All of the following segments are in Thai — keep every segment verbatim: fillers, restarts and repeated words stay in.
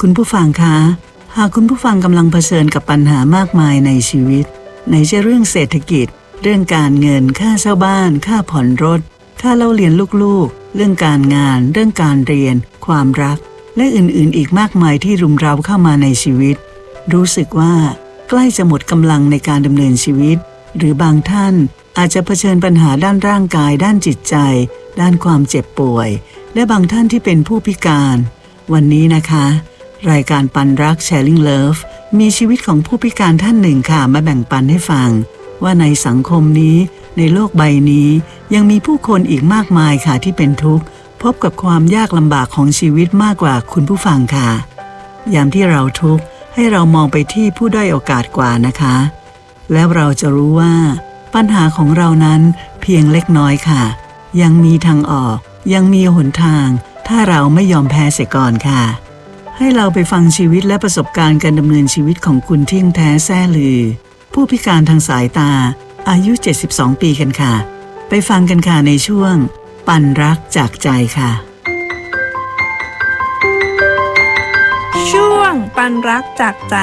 คุณผู้ฟังคะหากคุณผู้ฟังกำลังเผชิญกับปัญหามากมายในชีวิตไหนจะเรื่องเศรษฐกิจเรื่องการเงินค่าเช่าบ้านค่าผ่อนรถค่าเล่าเรียนลูกๆเรื่องการงานเรื่องการเรียนความรักและอื่นๆอีกมากมายที่รุมเร้าเข้ามาในชีวิตรู้สึกว่าใกล้จะหมดกำลังในการดำเนินชีวิตหรือบางท่านอาจจะเผชิญปัญหาด้านร่างกายด้านจิตใจด้านความเจ็บป่วยและบางท่านที่เป็นผู้พิการวันนี้นะคะรายการปันรัก Sharing Love มีชีวิตของผู้พิการท่านหนึ่งค่ะมาแบ่งปันให้ฟังว่าในสังคมนี้ในโลกใบนี้ยังมีผู้คนอีกมากมายค่ะที่เป็นทุกข์พบกับความยากลำบากของชีวิตมากกว่าคุณผู้ฟังค่ะยามที่เราทุกข์ให้เรามองไปที่ผู้ด้อยโอกาสกว่านะคะแล้วเราจะรู้ว่าปัญหาของเรานั้นเพียงเล็กน้อยค่ะยังมีทางออกยังมีหนทางถ้าเราไม่ยอมแพ้เสียก่อนค่ะให้เราไปฟังชีวิตและประสบการณ์การดำเนินชีวิตของคุณเที่ยงแท้แซ่ลือผู้พิการทางสายตาอายุเจ็ดสิบสองปีกันค่ะไปฟังกันค่ะในช่วงปันรักจากใจค่ะช่วงปันรักจากใจ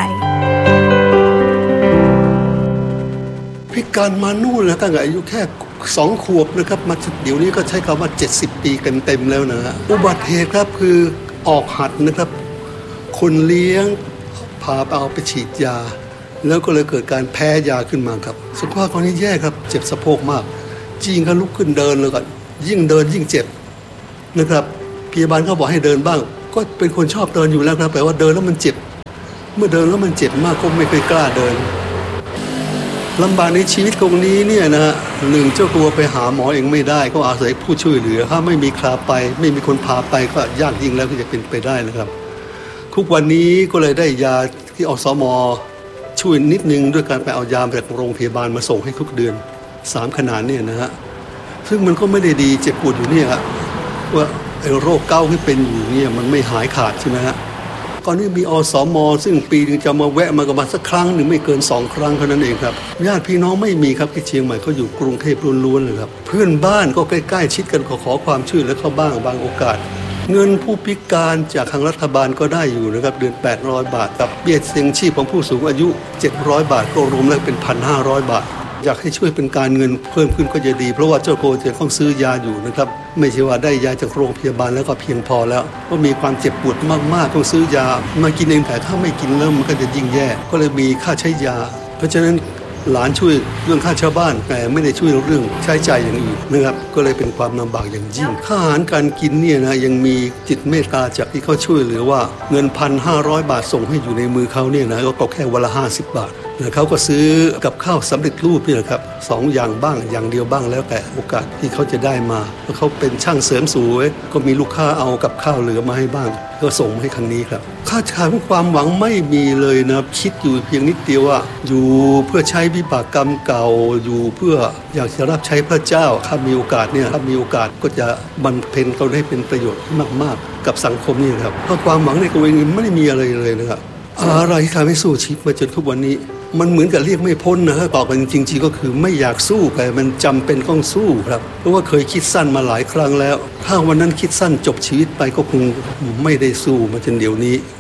พิการมานู่นแล้วตั้งแต่อายุแค่สองขวบนะครับมาเดี๋ยวนี้ก็ใช้คำว่าเจ็ดสิบปีเต็มๆแล้วนะฮะอุบัติเหตุครับคือออกหัดนะครับคนเลี้ยงพาไปเอาไปฉีดยาแล้วก็เลยเกิดการแพ้ยาขึ้นมาครับสุขภาพตอนนี้แย่ครับเจ็บสะโพกมากจริงก็ลุกขึ้นเดินเลยก็ยิ่งเดินยิ่งเจ็บนะครับพยาบาลเขาบอกให้เดินบ้างก็เป็นคนชอบเดินอยู่แล้วครับแต่ว่าเดินแล้วมันเจ็บเมื่อเดินแล้วมันเจ็บมากก็ไม่เคยกล้าเดินลำบากในชีวิตตรงนี้เนี่ยนะฮะหนึ่งเจ้าตัวไปหาหมอเองไม่ได้ก็อาศัยผู้ช่วยเหลือถ้าไม่มีใครไปไม่มีคนพาไปก็ยากยิ่งแล้วที่จะเป็นไปได้นะครับทุกวันนี้ก็เลยได้ยาที่อสม.ช่วยนิดนึงด้วยการไปเอายาจากโรงพยาบาลมาส่งให้ทุกเดือนสามขนาดเนี่ยนะฮะซึ่งมันก็ไม่ได้ดีเจ็บปวดอยู่เนี่ยครับว่าไอ้โรคเกาต์ที่เป็นอยู่เนี่ยมันไม่หายขาดใช่ไหมฮะตอนนี้มีอสม.ซึ่งปีนึงจะมาแวะมากันมาสักครั้งหนึ่งไม่เกินสองครั้งเท่านั้นเองครับญาติพี่น้องไม่มีครับที่เชียงใหม่เขาอยู่กรุงเทพล้วนๆเลยครับเพื่อนบ้านก็ใกล้ๆชิดกันขอขอความช่วยเหลือเขาบ้างบางโอกาสเงินผู้พิการจากทางรัฐบาลก็ได้อยู่นะครับเดือนแปดร้อยบาทกับเบี้ยเลี้ยงชีพของผู้สูงอายุเจ็ดร้อยบาทก็รวมแล้วเป็น หนึ่งพันห้าร้อย บาทอยากให้ช่วยเป็นการเงินเพิ่มขึ้นก็จะดีเพราะว่าเจ้าโกจะต้องซื้อยาอยู่นะครับไม่ใช่ว่าได้ยาจากโรงพยาบาลแล้วก็เพียงพอแล้วก็มีความเจ็บปวดมากๆต้องซื้อยามากินเองแต่ถ้าไม่กินแล้วมันก็จะยิ่งแย่ก็เลยมีค่าใช้ยาเพราะฉะนั้นหลานช่วยเรื่องค่าเช่าบ้านแต่ไม่ได้ช่วยเรื่องใช้จ่ายอย่างอื่นนะครับก็เลยเป็นความลำบากอย่างยิ่งค่าอาหารการกินเนี่ยนะยังมีจิตเมตตาจากที่เขาช่วยเหลือว่าเงิน หนึ่งพันห้าร้อย บาทส่งให้อยู่ในมือเขาเนี่ยนะก็ตกแค่วันละห้าสิบบาทนะเขาก็ซื้อกับข้าวสำเร็จรูปนี่แหละครับสองอย่างบ้างอย่างเดียวบ้างแล้วแต่โอกาสที่เขาจะได้มาเพราะเขาเป็นช่างเสริมสวยก็มีลูกค้าเอากับข้าวเหลือมาให้บ้างก็ส่งมาให้ครั้งนี้ครับค่าขายความหวังไม่มีเลยนะคิดอยู่เพียงนิดเดียวว่าอยู่เพื่อใช้วิบากกรรมเก่าอยู่เพื่ออยากจะรับใช้พระเจ้าถ้ามีโอกาสเนี่ยถ้ามีโอกาสก็จะบรรเพ็ญตนให้เป็นประโยชน์มากๆกับสังคมนี่ครับเพราะความหวังในตัวเองไม่ได้มีอะไรเลยนะครับอะไรที่ทำให้สู้ชีวิตมาจนทุกวันนี้มันเหมือนกับเรียกไม่พ้นนะครับตอบกันจริงๆก็คือไม่อยากสู้แต่มันจำเป็นต้องสู้ครับเพราะว่าเคยคิดสั้นมาหลายครั้งแล้วถ้าวันนั้นคิดสั้นจบชีวิตไปก็คงไม่ได้สู้มาจนเดี๋ยวนี้